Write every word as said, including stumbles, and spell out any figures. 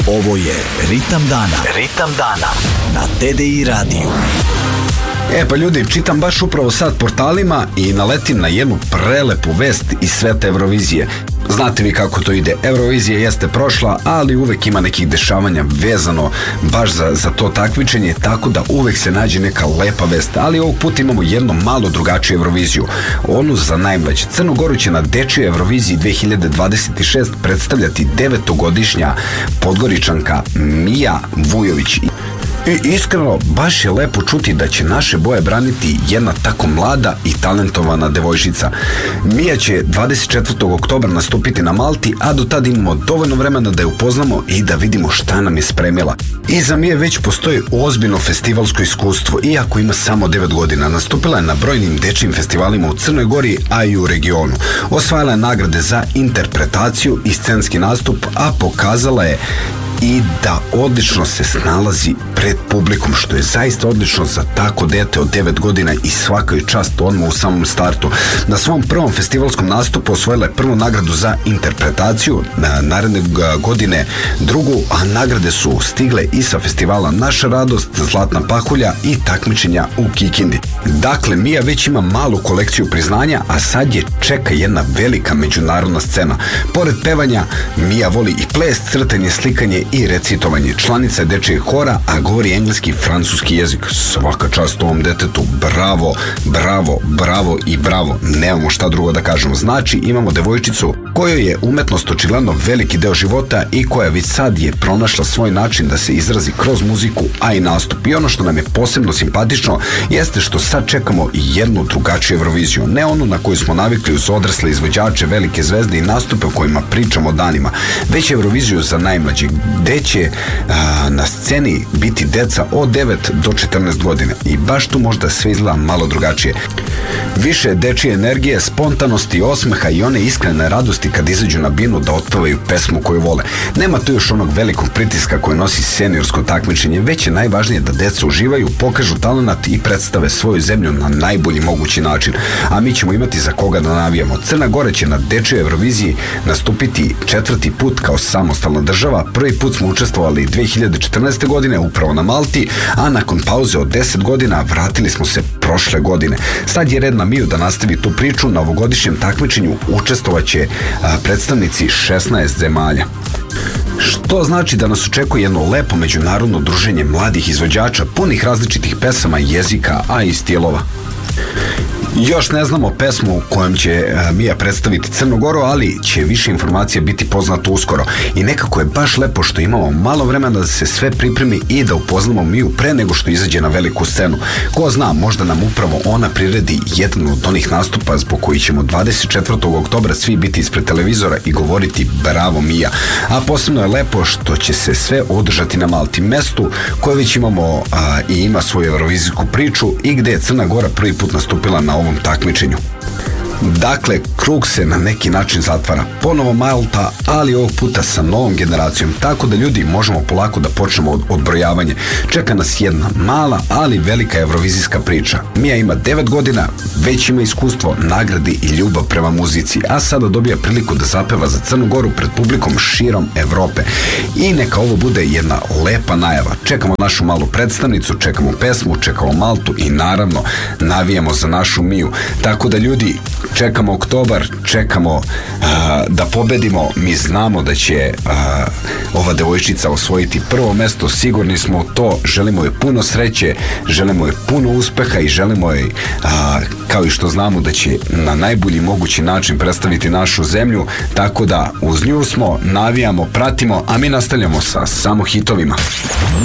Ovo je Ritam dana. Ritam dana na T D I radiju. E pa ljudi, čitam baš upravo sad portalima i naletim na jednu prelepu vest iz sveta Eurovizije. Znate vi kako to ide, Eurovizija jeste prošla, ali uvek ima nekih dešavanja vezano baš za, za to takmičenje, tako da uvek se nađe neka lepa vest, ali ovog puta imamo jednu malo drugačiju Euroviziju, onu za najmlađe. Crnu Goru će na dečjoj Euroviziji dve hiljade dvadeset šest predstavljati devetogodišnja Podgoričanka Mija Vujović. I iskreno, baš je lepo čuti da će naše boje braniti jedna tako mlada i talentovana devojčica. Mija će dvadeset četvrtog oktobra nastupiti na Malti, a do tada imamo dovoljno vremena da je upoznamo i da vidimo šta nam je spremila. Iza Mije već postoji ozbiljno festivalsko iskustvo, iako ima samo devet godina. Nastupila je na brojnim dečjim festivalima u Crnoj Gori, a i u regionu. Osvajala je nagrade za interpretaciju i scenski nastup, a pokazala je i da odlično se snalazi pred publikom, što je zaista odlično za tako dete od devet godina i svaka je čast odmah u samom startu. Na svom prvom festivalskom nastupu osvojila je prvu nagradu za interpretaciju, na naredne godine drugu, a nagrade su stigle i sa festivala Naša radost, Zlatna pahulja i takmičenja u Kikindi. Dakle, Mija već ima malu kolekciju priznanja, a sad je čeka jedna velika međunarodna scena. Pored pevanja, Mija voli i ples, crtanje, slikanje i recitovanje. Članica je dečijeg hora, a govori engleski i francuski jezik. Svaka čast ovom detetu. Bravo, bravo, bravo i bravo. Nemamo šta drugo da kažemo. Znači, imamo devojčicu kojoj je umetnost očigledno veliki deo života i koja već sad je pronašla svoj način da se izrazi kroz muziku, a i nastup. I ono što nam je posebno simpatično jeste što sad čekamo jednu drugačiju Euroviziju. Ne onu na koju smo navikli uz odrasle izvođače, velike zvezde i nastupe o kojima pričamo danima, već Euroviziju za najmlađe, gde će a, na sceni biti deca od devet do četrnaest godina. I baš tu možda sve izgleda malo drugačije. Više dečije energije, spontanosti, osmeha i one iskrene radosti kad izađu na binu da otpevaju pesmu koju vole. Nema tu još onog velikog pritiska koje nosi seniorsko takmičenje, već je najvažnije da deca uživaju, pokažu talenat i predstave svoju zemlju na najbolji mogući način. A mi ćemo imati za koga da navijamo. Crna Gora će na dečjoj Euroviziji nastupiti četvrti put kao samostalna država. Prvi put smo učestvovali dve hiljade četrnaeste. godine upravo na Malti, a nakon pauze od deset godina vratili smo se prošle godine. Sad je red na Miju da nastavi tu priču. Na ovogodišnjem takmičenju učestvovaće a, predstavnici šesnaest zemalja. Što znači da nas očekuje jedno lepo međunarodno druženje mladih izvođača punih različitih pesama, jezika, a i stilova. Još ne znamo pesmu kojom će Mija predstaviti Crnu Goru, ali će više informacija biti poznato uskoro. I nekako je baš lepo što imamo malo vremena da se sve pripremi i da upoznamo Miju pre nego što izađe na veliku scenu. Ko zna, možda nam upravo ona priredi jedan od onih nastupa zbog koji ćemo dvadeset četvrtog oktobra svi biti ispred televizora i govoriti bravo Mija. A posebno je lepo što će se sve održati na Malti, mestu koje već imamo a, i ima svoju eurovizijsku priču i gde je Crna Gora prvi put nastupila na ovom takmičenju. Dakle, krug se na neki način zatvara. Ponovo Malta, ali ovog puta sa novom generacijom, tako da ljudi možemo polako da počnemo od odbrojavanje. Čeka nas jedna mala, ali velika eurovizijska priča. Mija ima devet godina, već ima iskustvo, nagradi i ljubav prema muzici, a sada dobija priliku da zapeva za Crnu Goru pred publikom širom Evrope. I neka ovo bude jedna lepa najava. Čekamo našu malu predstavnicu, čekamo pesmu, čekamo Maltu i naravno navijamo za našu Miju. Tako da ljudi, čekamo oktobar, čekamo uh, da pobedimo. Mi znamo da će uh, ova devojčica osvojiti prvo mesto, sigurni smo u to. Želimo joj puno sreće, želimo joj puno uspeha i želimo joj, uh, kao i što znamo, da će na najbolji mogući način predstaviti našu zemlju. Tako da uz nju smo, navijamo, pratimo, a mi nastavljamo sa samo hitovima.